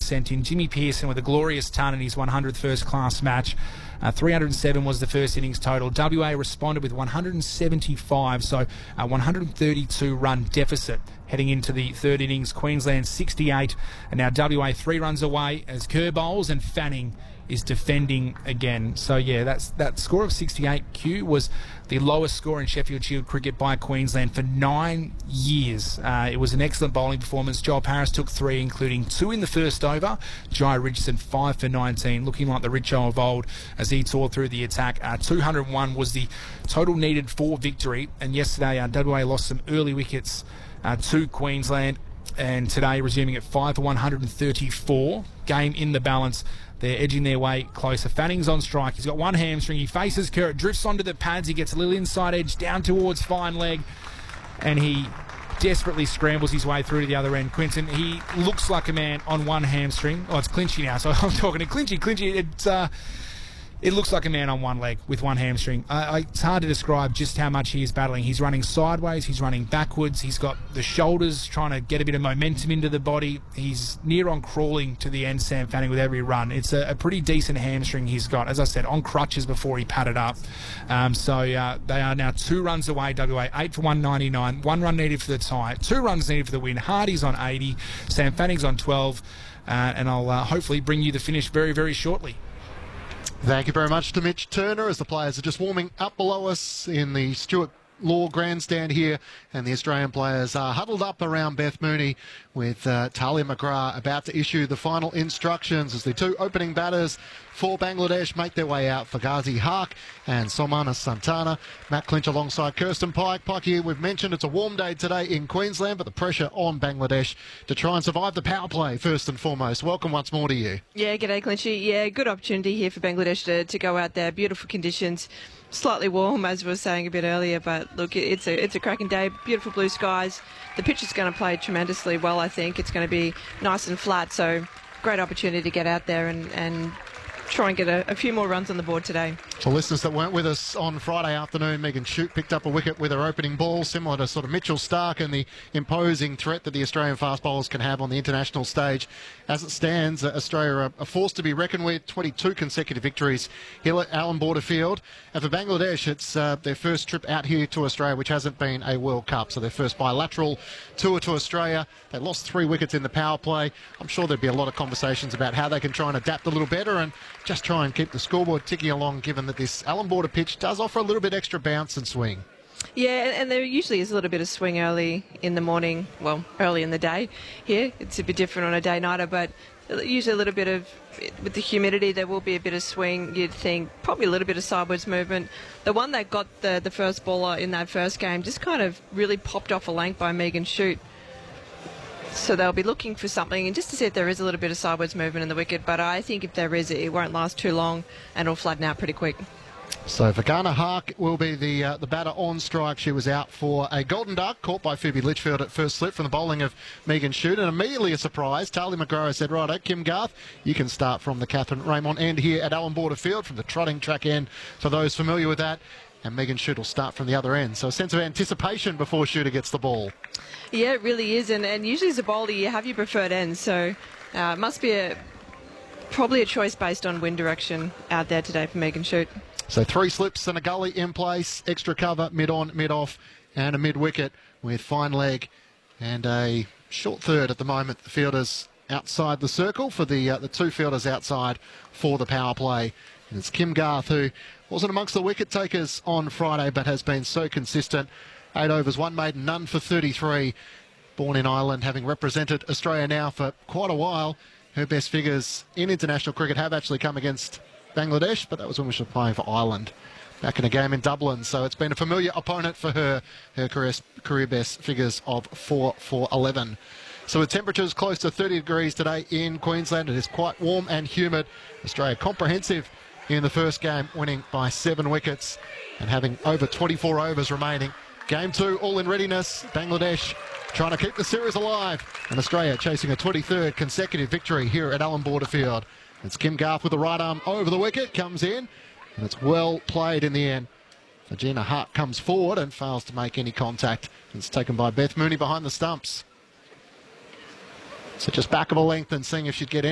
sent in. Jimmy Pearson with a glorious ton in his 100th first-class match. 307 was the first innings total. WA responded with 175, so a 132-run deficit heading into the third innings. Queensland 68, and now WA 3 runs away as Kerr bowls and Fanning is defending again. So yeah, that score of 68, Q, was the lowest score in Sheffield Shield cricket by Queensland for 9 years. It was an excellent bowling performance. Joel Paris took 3, including 2 in the first over. Jai Richardson 5 for 19, looking like the Richo of old as he tore through the attack. 201 was the total needed for victory, and yesterday WA lost some early wickets to Queensland, and today resuming at 5 for 134. Game in the balance. They're edging their way closer. Fanning's on strike. He's got one hamstring. He faces Kerr. It drifts onto the pads. He gets a little inside edge down towards fine leg, and he desperately scrambles his way through to the other end. Quinton, he looks like a man on one hamstring. Oh, it's Clinchy now, so I'm talking to Clinchy. It looks like a man on one leg with one hamstring. It's hard to describe just how much he is battling. He's running sideways, he's running backwards, he's got the shoulders trying to get a bit of momentum into the body. He's near on crawling to the end, Sam Fanning, with every run. It's a pretty decent hamstring he's got, as I said, on crutches before he padded up. So they are now 2 runs away, WA, 8 for 199, 1 run needed for the tie, 2 runs needed for the win. Hardy's on 80, Sam Fanning's on 12, and I'll hopefully bring you the finish very, very shortly. Thank you very much to Mitch Turner as the players are just warming up below us in the Stuart Law grandstand here, and the Australian players are huddled up around Beth Mooney with Talia McGrath about to issue the final instructions as the 2 opening batters for Bangladesh make their way out for Ghazi Haque and Somana Santana. Matt Clinch alongside Kirsten Pike. Pike here, we've mentioned it's a warm day today in Queensland, but the pressure on Bangladesh to try and survive the power play first and foremost. Welcome once more to you. Yeah, g'day Clinchy. Yeah, good opportunity here for Bangladesh to go out there. Beautiful conditions. Slightly warm, as we were saying a bit earlier, but look, it's a cracking day. Beautiful blue skies. The pitch is going to play tremendously well, I think. It's going to be nice and flat, so great opportunity to get out there and try and get a few more runs on the board today. For listeners that weren't with us on Friday afternoon, Megan Shute picked up a wicket with her opening ball, similar to sort of Mitchell Starc and the imposing threat that the Australian fast bowlers can have on the international stage. As it stands, Australia are forced to be reckoned with. 22 consecutive victories here at Allan Border Field. And for Bangladesh, it's their first trip out here to Australia, which hasn't been a World Cup. So their first bilateral tour to Australia. They lost 3 wickets in the power play. I'm sure there'd be a lot of conversations about how they can try and adapt a little better and just try and keep the scoreboard ticking along, given that this Allan Border pitch does offer a little bit extra bounce and swing. Yeah, and there usually is a little bit of swing early in the morning, well, early in the day here. It's a bit different on a day-nighter, but usually a little bit of, with the humidity, there will be a bit of swing, you'd think, probably a little bit of sideways movement. The one that got the first bowler in that first game just kind of really popped off a length by Megan Shute. So they'll be looking for something, and just to see if there is a little bit of sideways movement in the wicket, but I think if there is, it won't last too long and it'll flatten out pretty quick. So Vagana Haque will be the batter on strike. She was out for a golden duck, caught by Phoebe Litchfield at first slip from the bowling of Megan Shute, and immediately a surprise. Talia McGrath said, righto, Kim Garth, you can start from the Catherine Raymond end here at Allan Border Field, from the trotting track end, for those familiar with that. And Megan Shute will start from the other end. So a sense of anticipation before Shooter gets the ball. Yeah, it really is. And usually as a bowler, you have your preferred end. So it must be probably a choice based on wind direction out there today for Megan Shute. So 3 slips and a gully in place, extra cover, mid-on, mid-off, and a mid-wicket with fine leg and a short third at the moment. The fielders outside the circle for the 2 fielders outside for the power play. And it's Kim Garth, who wasn't amongst the wicket takers on Friday, but has been so consistent. 8 overs, 1 maiden, none for 33. Born in Ireland, having represented Australia now for quite a while. Her best figures in international cricket have actually come against Bangladesh, but that was when she was playing for Ireland back in a game in Dublin. So it's been a familiar opponent for her. Her career best figures of 4 for 11. So with temperatures close to 30 degrees today in Queensland, it is quite warm and humid. Australia comprehensive in the first game, winning by 7 wickets and having over 24 overs remaining. Game 2 all in readiness. Bangladesh trying to keep the series alive, and Australia chasing a 23rd consecutive victory here at Allan Border Field. It's Kim Garth with the right arm over the wicket, comes in, and it's well played in the end. Vagina Haque comes forward and fails to make any contact. It's taken by Beth Mooney behind the stumps. So just back of a length and seeing if she'd get